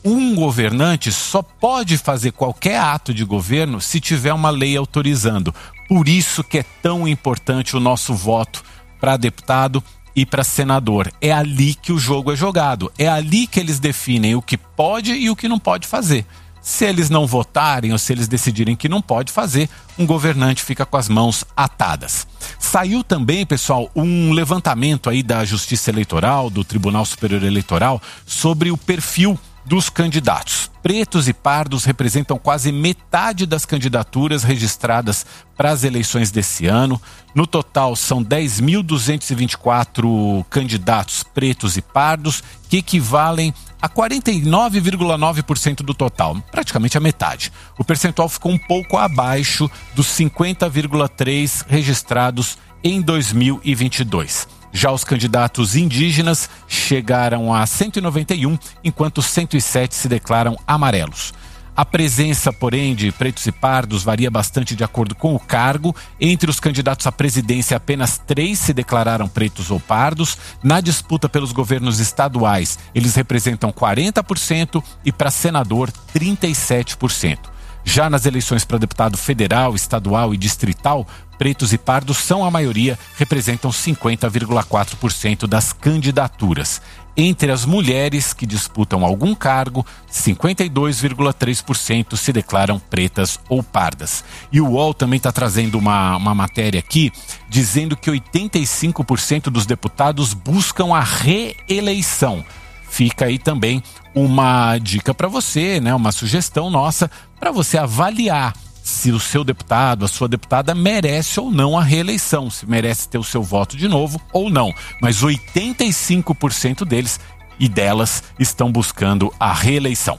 um governante só pode fazer qualquer ato de governo se tiver uma lei autorizando. Por isso que é tão importante o nosso voto para deputado e para senador. É ali que o jogo é jogado. É ali que eles definem o que pode e o que não pode fazer. Se eles não votarem ou se eles decidirem que não pode fazer, um governante fica com as mãos atadas. Saiu também, pessoal, um levantamento aí da Justiça Eleitoral, do Tribunal Superior Eleitoral, sobre o perfil dos candidatos. Pretos e pardos representam quase metade das candidaturas registradas para as eleições desse ano. No total, são 10.224 candidatos pretos e pardos, que equivalem a 49,9% do total, praticamente a metade. O percentual ficou um pouco abaixo dos 50,3% registrados em 2022. Já os candidatos indígenas chegaram a 191, enquanto 107 se declaram amarelos. A presença, porém, de pretos e pardos varia bastante de acordo com o cargo. Entre os candidatos à presidência, apenas 3 se declararam pretos ou pardos. Na disputa pelos governos estaduais, eles representam 40% e para senador, 37%. Já nas eleições para deputado federal, estadual e distrital, pretos e pardos são a maioria, representam 50,4% das candidaturas. Entre as mulheres que disputam algum cargo, 52,3% se declaram pretas ou pardas. E o UOL também está trazendo uma matéria aqui, dizendo que 85% dos deputados buscam a reeleição. Fica aí também uma dica para você, né? Uma sugestão nossa para você avaliar se o seu deputado, a sua deputada merece ou não a reeleição, se merece ter o seu voto de novo ou não. Mas 85% deles e delas estão buscando a reeleição.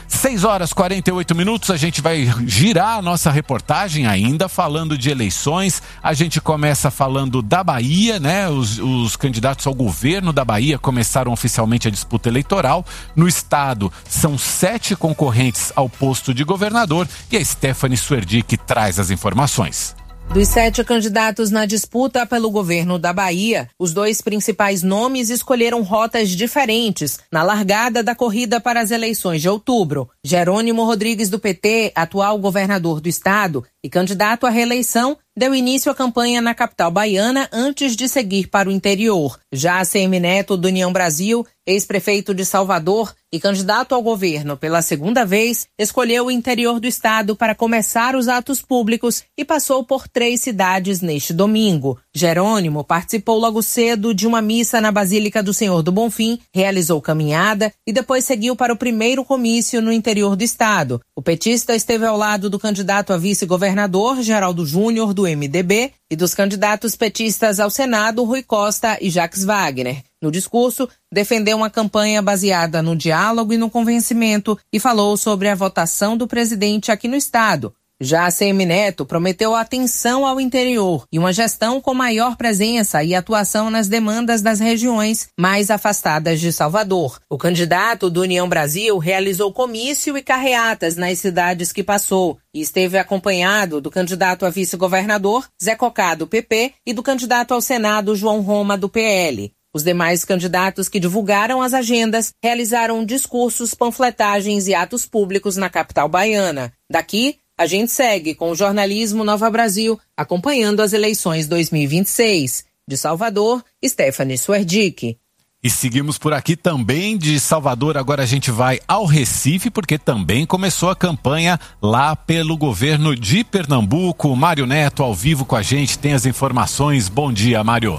6h48, a gente vai girar a nossa reportagem ainda falando de eleições. A gente começa falando da Bahia, né? Os candidatos ao governo da Bahia começaram oficialmente a disputa eleitoral. No estado, são 7 concorrentes ao posto de governador e a Stephanie Suerdick traz as informações. Dos 7 candidatos na disputa pelo governo da Bahia, os 2 principais nomes escolheram rotas diferentes na largada da corrida para as eleições de outubro. Jerônimo Rodrigues, do PT, atual governador do estado e candidato à reeleição, deu início à campanha na capital baiana antes de seguir para o interior. Já ACM Neto, do União Brasil, ex-prefeito de Salvador e candidato ao governo pela segunda vez, escolheu o interior do estado para começar os atos públicos e passou por 3 cidades neste domingo. Jerônimo participou logo cedo de uma missa na Basílica do Senhor do Bonfim, realizou caminhada e depois seguiu para o primeiro comício no interior do estado. O petista esteve ao lado do candidato a vice-governador, Geraldo Júnior, do MDB, e dos candidatos petistas ao Senado, Rui Costa e Jacques Wagner. No discurso, defendeu uma campanha baseada no diálogo e no convencimento e falou sobre a votação do presidente aqui no estado. Já ACM Neto prometeu atenção ao interior e uma gestão com maior presença e atuação nas demandas das regiões mais afastadas de Salvador. O candidato do União Brasil realizou comício e carreatas nas cidades que passou e esteve acompanhado do candidato a vice-governador, Zé Cocá, do PP, e do candidato ao Senado, João Roma, do PL. Os demais candidatos que divulgaram as agendas realizaram discursos, panfletagens e atos públicos na capital baiana. Daqui, a gente segue com o jornalismo Nova Brasil, acompanhando as eleições 2026. De Salvador, Stephanie Suerdick. E seguimos por aqui também de Salvador. Agora a gente vai ao Recife, porque também começou a campanha lá pelo governo de Pernambuco. Mário Neto, ao vivo com a gente, tem as informações. Bom dia, Mário.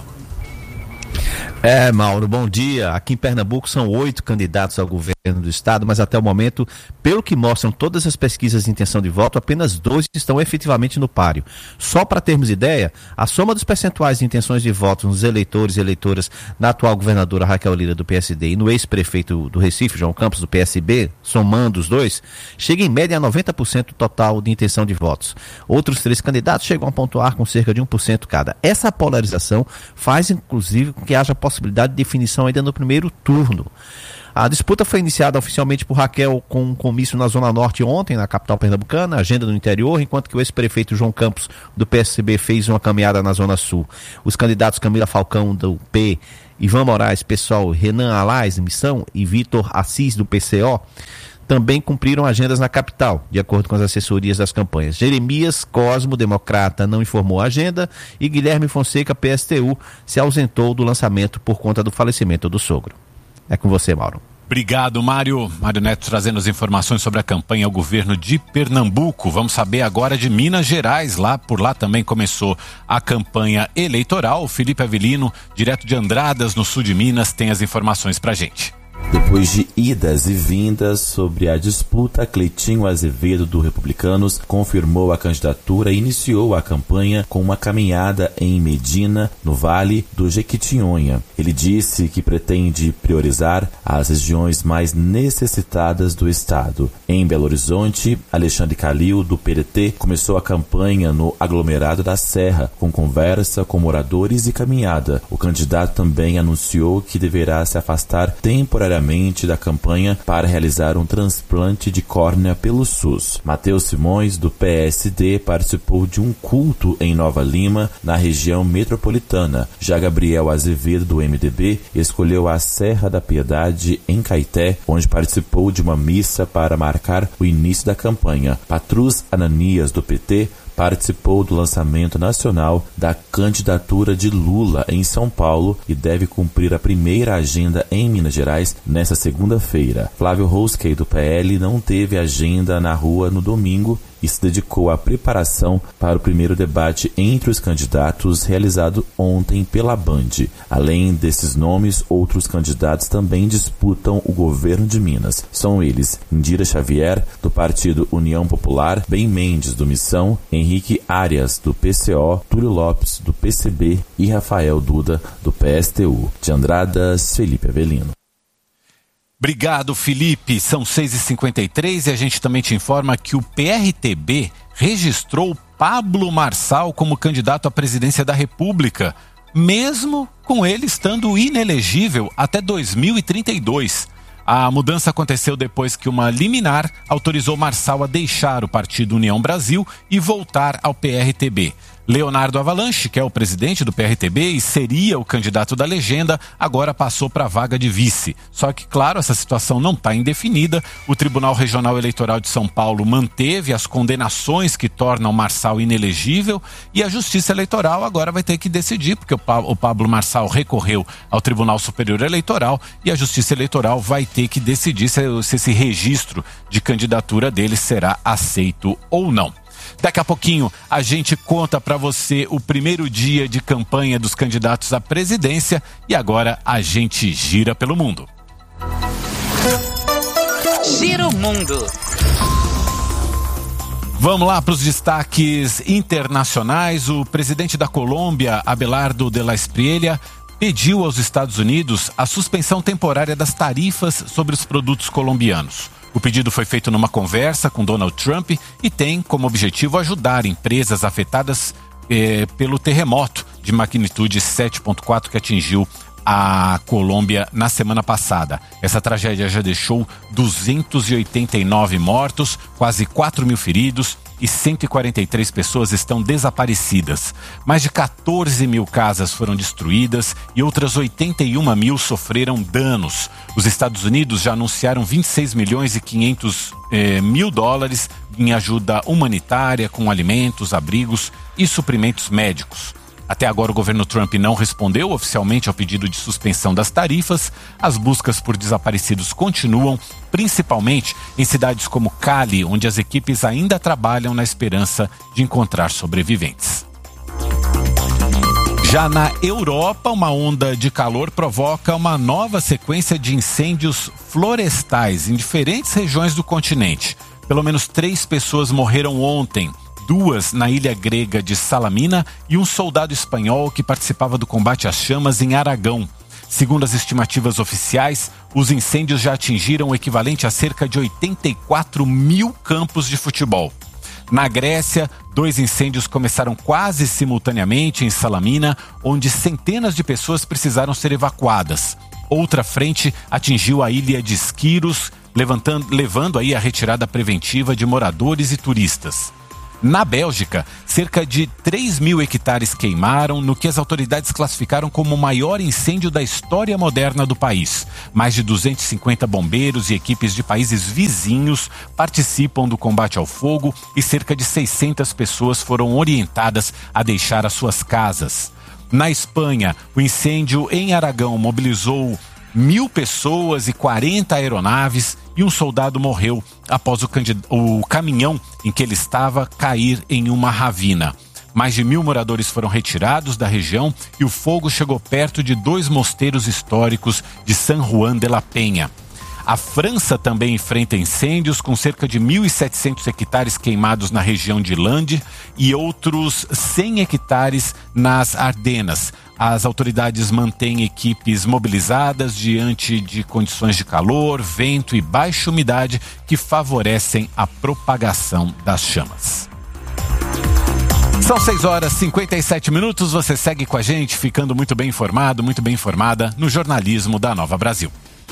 Mauro, bom dia. Aqui em Pernambuco são 8 candidatos ao governo do estado, mas até o momento, pelo que mostram todas as pesquisas de intenção de voto, apenas 2 estão efetivamente no páreo. Só para termos ideia, a soma dos percentuais de intenções de voto nos eleitores e eleitoras da atual governadora Raquel Lira, do PSD, e no ex-prefeito do Recife, João Campos, do PSB, somando os 2, chega em média a 90% total de intenção de votos. Outros 3 candidatos chegam a pontuar com cerca de 1% cada. Essa polarização faz, inclusive, com que haja possibilidade de definição ainda no primeiro turno. A disputa foi iniciada oficialmente por Raquel com um comício na Zona Norte ontem, na capital pernambucana, agenda no interior, enquanto que o ex-prefeito João Campos, do PSB, fez uma caminhada na Zona Sul. Os candidatos Camila Falcão, do P, Ivan Moraes, PSOL, Renan Alais, Missão, e Vitor Assis, do PCO, também cumpriram agendas na capital, de acordo com as assessorias das campanhas. Jeremias Cosmo, Democrata, não informou a agenda e Guilherme Fonseca, PSTU, se ausentou do lançamento por conta do falecimento do sogro. É com você, Mauro. Obrigado, Mário. Mário Neto trazendo as informações sobre a campanha ao governo de Pernambuco. Vamos saber agora de Minas Gerais. Por lá também começou a campanha eleitoral. O Felipe Avelino, direto de Andradas, no sul de Minas, tem as informações pra gente. Depois de idas e vindas sobre a disputa, Cleitinho Azevedo, do Republicanos, confirmou a candidatura e iniciou a campanha com uma caminhada em Medina, no Vale do Jequitinhonha. Ele disse que pretende priorizar as regiões mais necessitadas do estado. Em Belo Horizonte, Alexandre Calil, do PDT, começou a campanha no aglomerado da Serra, com conversa com moradores e caminhada. O candidato também anunciou que deverá se afastar temporariamente da campanha para realizar um transplante de córnea pelo SUS. Matheus Simões, do PSD, participou de um culto em Nova Lima, na região metropolitana. Já Gabriel Azevedo, do MDB, escolheu a Serra da Piedade, em Caeté, onde participou de uma missa para marcar o início da campanha. Patrus Ananias, do PT, participou do lançamento nacional da candidatura de Lula em São Paulo e deve cumprir a primeira agenda em Minas Gerais nesta segunda-feira. Flávio Roskey, do PL, não teve agenda na rua no domingo e se dedicou à preparação para o primeiro debate entre os candidatos realizado ontem pela Band. Além desses nomes, outros candidatos também disputam o governo de Minas. São eles Indira Xavier, do Partido União Popular, Ben Mendes, do Missão, Henrique Arias, do PCO, Túlio Lopes, do PCB e Rafael Duda, do PSTU. De Andradas, Felipe Avelino. Obrigado, Felipe. São 6h53 e a gente também te informa que o PRTB registrou Pablo Marçal como candidato à presidência da República, mesmo com ele estando inelegível até 2032. A mudança aconteceu depois que uma liminar autorizou Marçal a deixar o Partido União Brasil e voltar ao PRTB. Leonardo Avalanche, que é o presidente do PRTB e seria o candidato da legenda, agora passou para a vaga de vice. Só que, claro, essa situação não está indefinida. O Tribunal Regional Eleitoral de São Paulo manteve as condenações que tornam Marçal inelegível e a Justiça Eleitoral agora vai ter que decidir, porque o Pablo Marçal recorreu ao Tribunal Superior Eleitoral e a Justiça Eleitoral vai ter que decidir se esse registro de candidatura dele será aceito ou não. Daqui a pouquinho a gente conta para você o primeiro dia de campanha dos candidatos à presidência e agora a gente gira pelo mundo. Gira o mundo. Vamos lá para os destaques internacionais. O presidente da Colômbia, Abelardo de la Espriella, pediu aos Estados Unidos a suspensão temporária das tarifas sobre os produtos colombianos. O pedido foi feito numa conversa com Donald Trump e tem como objetivo ajudar empresas afetadas pelo terremoto de magnitude 7,4 que atingiu a Colômbia na semana passada. Essa tragédia já deixou 289 mortos, quase 4 mil feridos e 143 pessoas estão desaparecidas. Mais de 14 mil casas foram destruídas e outras 81 mil sofreram danos. Os Estados Unidos já anunciaram 26 milhões e 500 mil dólares em ajuda humanitária com alimentos, abrigos e suprimentos médicos. Até agora o governo Trump não respondeu oficialmente ao pedido de suspensão das tarifas. As buscas por desaparecidos continuam, principalmente em cidades como Cali, onde as equipes ainda trabalham na esperança de encontrar sobreviventes. Já na Europa, uma onda de calor provoca uma nova sequência de incêndios florestais em diferentes regiões do continente. Pelo menos 3 pessoas morreram ontem. 2 na ilha grega de Salamina e um soldado espanhol que participava do combate às chamas em Aragão. Segundo as estimativas oficiais, os incêndios já atingiram o equivalente a cerca de 84 mil campos de futebol. Na Grécia, 2 incêndios começaram quase simultaneamente em Salamina, onde centenas de pessoas precisaram ser evacuadas. Outra frente atingiu a ilha de Skyros, levando aí a retirada preventiva de moradores e turistas. Na Bélgica, cerca de 3 mil hectares queimaram no que as autoridades classificaram como o maior incêndio da história moderna do país. Mais de 250 bombeiros e equipes de países vizinhos participam do combate ao fogo e cerca de 600 pessoas foram orientadas a deixar as suas casas. Na Espanha, o incêndio em Aragão mobilizou 1.000 pessoas e 40 aeronaves e um soldado morreu após o caminhão em que ele estava cair em uma ravina. Mais de 1.000 moradores foram retirados da região e o fogo chegou perto de 2 mosteiros históricos de San Juan de la Peña. A França também enfrenta incêndios, com cerca de 1.700 hectares queimados na região de Landes e outros 100 hectares nas Ardenas. As autoridades mantêm equipes mobilizadas diante de condições de calor, vento e baixa umidade que favorecem a propagação das chamas. São 6h57, você segue com a gente, ficando muito bem informado, muito bem informada no jornalismo da Nova Brasil.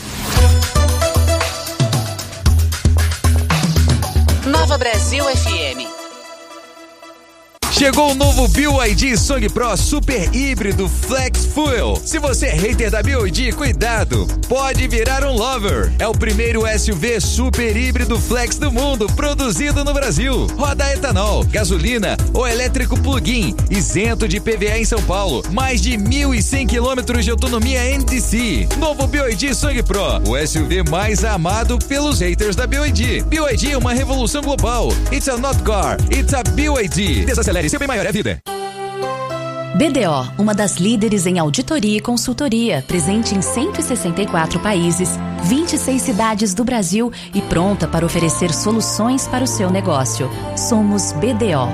Nova Brasil FM. Chegou o novo BYD Song Pro Super Híbrido Flex Fuel. Se você é hater da BYD, cuidado, pode virar um lover. É o primeiro SUV super híbrido flex do mundo, produzido no Brasil. Roda etanol, gasolina ou elétrico plug-in, isento de IPVA em São Paulo. Mais de 1.100 quilômetros de autonomia NTC. Novo BYD Song Pro, o SUV mais amado pelos haters da BYD. BYD é uma revolução global. It's a not car, it's a BYD. Desacelere, seu bem maior é a vida. BDO, uma das líderes em auditoria e consultoria, presente em 164 países, 26 cidades do Brasil e pronta para oferecer soluções para o seu negócio. Somos BDO.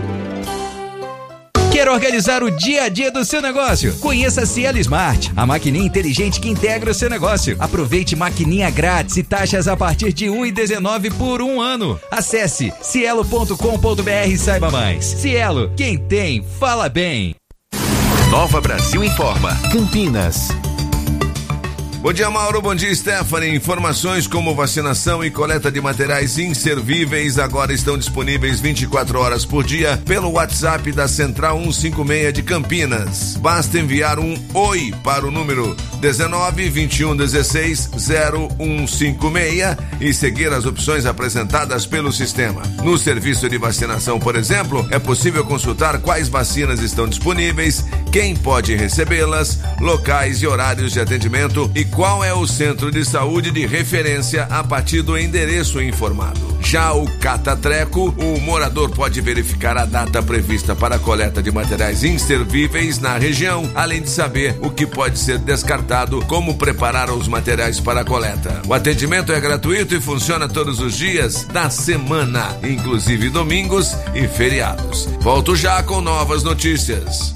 Quer organizar o dia a dia do seu negócio? Conheça a Cielo Smart, a maquininha inteligente que integra o seu negócio. Aproveite maquininha grátis e taxas a partir de R$ 1,19 por 1 ano. Acesse cielo.com.br e saiba mais. Cielo, quem tem, fala bem. Nova Brasil informa. Campinas. Bom dia, Mauro. Bom dia, Stephanie. Informações como vacinação e coleta de materiais inservíveis agora estão disponíveis 24 horas por dia pelo WhatsApp da Central 156 de Campinas. Basta enviar um OI para o número 19 21 16 0156 e seguir as opções apresentadas pelo sistema. No serviço de vacinação, por exemplo, é possível consultar quais vacinas estão disponíveis, quem pode recebê-las, locais e horários de atendimento e qual é o centro de saúde de referência a partir do endereço informado. Já o Catatreco, o morador pode verificar a data prevista para a coleta de materiais inservíveis na região, além de saber o que pode ser descartado, como preparar os materiais para a coleta. O atendimento é gratuito e funciona todos os dias da semana, inclusive domingos e feriados. Volto já com novas notícias.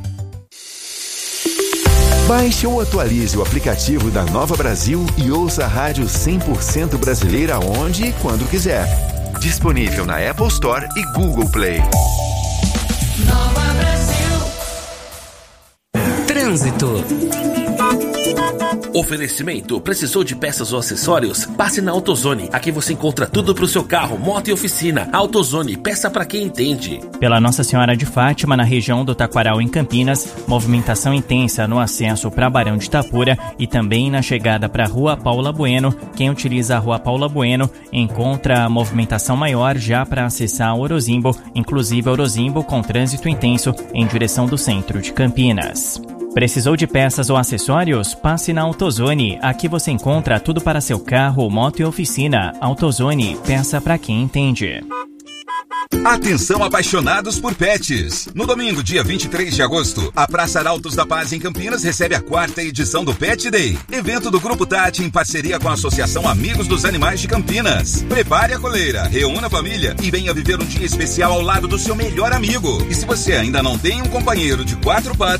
Baixe ou atualize o aplicativo da Nova Brasil e ouça a rádio 100% brasileira onde e quando quiser. Disponível na Apple Store e Google Play. Nova Brasil. Trânsito. Oferecimento: precisou de peças ou acessórios? Passe na AutoZone. Aqui você encontra tudo para o seu carro, moto e oficina. AutoZone, peça para quem entende. Pela Nossa Senhora de Fátima, na região do Taquaral, em Campinas, movimentação intensa no acesso para Barão de Itapura e também na chegada para a Rua Paula Bueno. Quem utiliza a Rua Paula Bueno encontra a movimentação maior já para acessar Orozimbo, inclusive Orozimbo com trânsito intenso em direção do centro de Campinas. Precisou de peças ou acessórios? Passe na AutoZone. Aqui você encontra tudo para seu carro, moto e oficina. AutoZone, peça para quem entende. Atenção, apaixonados por pets! No domingo, dia 23 de agosto, a Praça Arautos da Paz em Campinas recebe a 4ª edição do Pet Day, evento do Grupo Tati em parceria com a Associação Amigos dos Animais de Campinas. Prepare a coleira, reúna a família e venha viver um dia especial ao lado do seu melhor amigo. E se você ainda não tem um companheiro de 4 patas,